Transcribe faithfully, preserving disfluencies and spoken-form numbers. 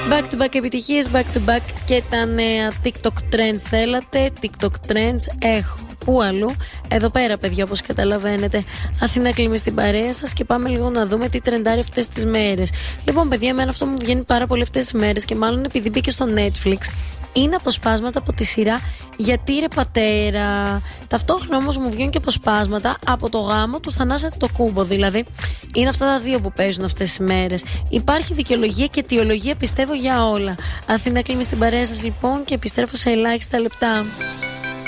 Back to back επιτυχίες, back to back και τα νέα TikTok trends θέλατε. TikTok trends έχω. Πού αλλού? Εδώ πέρα, παιδιά, όπως καταλαβαίνετε. Αθήνα Κλίμη στην παρέα σας και πάμε λίγο να δούμε τι τρεντάρει αυτές τις μέρες. Λοιπόν, παιδιά, εμένα αυτό μου βγαίνει πάρα πολύ αυτές τις μέρες και μάλλον επειδή μπήκε στο Netflix. Είναι αποσπάσματα από τη σειρά Γιατί ρε πατέρα. Ταυτόχρονα όμως μου βγαίνουν και αποσπάσματα από το γάμο του Θανάση Αντετοκούμπο. Δηλαδή, είναι αυτά τα δύο που παίζουν αυτές τις μέρες. Υπάρχει δικαιολογία και αιτιολογία, πιστεύω, για όλα. Αθήνα Κλίμη στην παρέα σας, λοιπόν, και επιστρέφω σε ελάχιστα λεπτά.